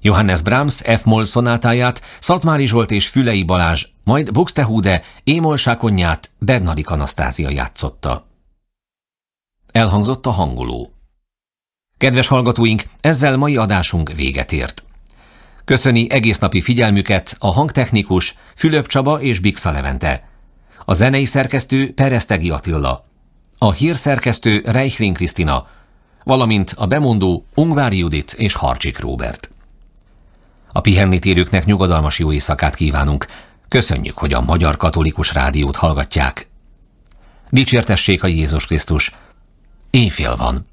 Johannes Brahms F-moll szonátáját Szatmári Zsolt és Fülei Balázs, majd Buxtehude Émol Sákonyát Bednarik Anasztázia játszotta. Elhangzott a hangoló. Kedves hallgatóink, ezzel mai adásunk véget ért. Köszöni egésznapi figyelmüket a hangtechnikus Fülöp Csaba és Biksa Levente, a zenei szerkesztő Peresztegi Attila, a hírszerkesztő Reichling Krisztina, valamint a bemondó Ungvári Judit és Harcsik Róbert. A pihenni térőknek nyugodalmas jó éjszakát kívánunk. Köszönjük, hogy a Magyar Katolikus Rádiót hallgatják. Dicsértessék a Jézus Krisztus. Éjfél van.